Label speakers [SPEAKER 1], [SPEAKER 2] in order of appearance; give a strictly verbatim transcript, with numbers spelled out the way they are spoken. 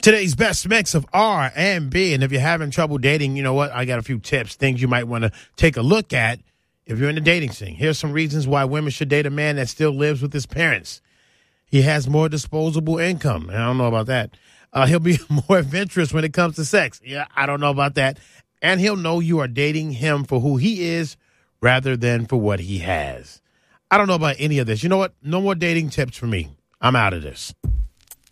[SPEAKER 1] Today's best mix of R and B. And if you're having trouble dating, you know what? I got a few tips, things you might want to take a look at if you're in the dating scene. Here's some reasons why women should date a man that still lives with his parents. He has more disposable income. I don't know about that. Uh, he'll be more adventurous when it comes to sex. Yeah, I don't know about that. And he'll know you are dating him for who he is rather than for what he has. I don't know about any of this. You know what? No more dating tips for me. I'm out of this.